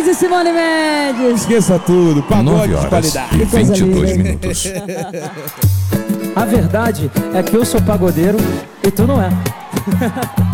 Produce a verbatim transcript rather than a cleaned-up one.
e Simone Mendes. Esqueça tudo, pagode de qualidade. E vinte e dois minutos. A verdade é que eu sou pagodeiro e tu não é.